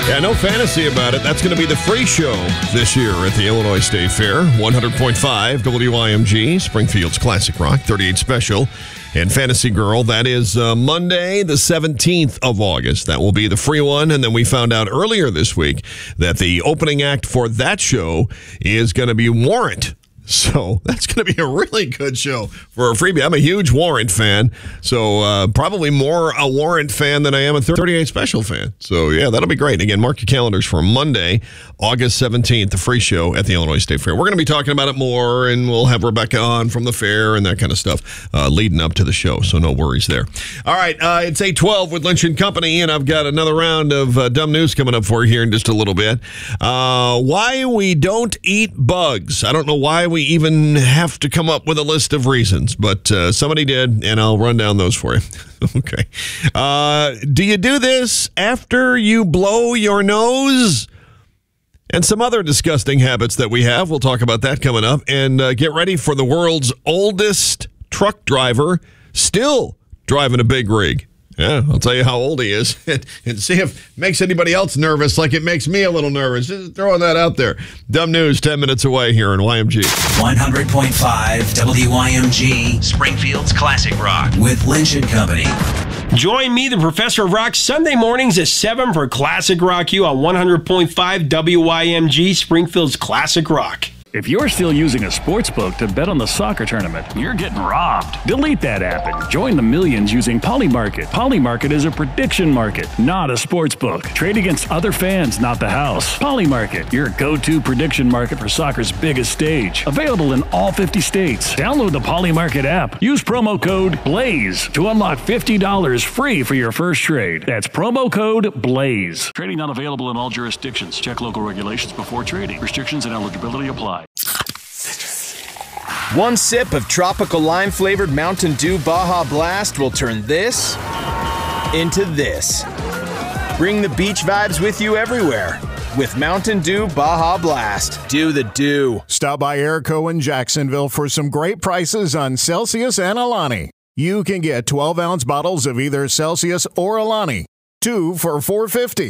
Yeah, no fantasy about it. That's going to be the free show this year at the Illinois State Fair. 100.5 WYMG, Springfield's Classic Rock, 38 Special, and Fantasy Girl. That is Monday, the 17th of August. That will be the free one. And then we found out earlier this week that the opening act for that show is going to be Warrant. So that's going to be a really good show for a freebie. I'm a huge Warrant fan, so probably more a Warrant fan than I am a 38 Special fan. So, yeah, that'll be great. Again, mark your calendars for Monday, August 17th, the free show at the Illinois State Fair. We're going to be talking about it more, and we'll have Rebecca on from the fair and that kind of stuff leading up to the show, so no worries there. All right, it's 8:12 with Lynch & Company, and I've got another round of dumb news coming up for you here in just a little bit. Why we don't eat bugs. I don't know why we even have to come up with a list of reasons, but somebody did, and I'll run down those for you. Okay. Do you do this after you blow your nose? And some other disgusting habits that we have. We'll talk about that coming up. And get ready for the world's oldest truck driver still driving a big rig. Yeah, I'll tell you how old he is and see if it makes anybody else nervous like it makes me a little nervous. Just throwing that out there. Dumb news 10 minutes away here in YMG. 100.5 WYMG, Springfield's Classic Rock with Lynch & Company. Join me, the Professor of Rock, Sunday mornings at 7 for Classic Rock U on 100.5 WYMG, Springfield's Classic Rock. If you're still using a sports book to bet on the soccer tournament, you're getting robbed. Delete that app and join the millions using Polymarket. Polymarket is a prediction market, not a sports book. Trade against other fans, not the house. Polymarket, your go-to prediction market for soccer's biggest stage. Available in all 50 states. Download the Polymarket app. Use promo code BLAZE to unlock $50 free for your first trade. That's promo code BLAZE. Trading not available in all jurisdictions. Check local regulations before trading. Restrictions and eligibility apply. One sip of tropical lime-flavored Mountain Dew Baja Blast will turn this into this. Bring the beach vibes with you everywhere with Mountain Dew Baja Blast. Do the dew. Stop by Airco in Jacksonville for some great prices on Celsius and Alani. You can get 12-ounce bottles of either Celsius or Alani, 2 for $4.50.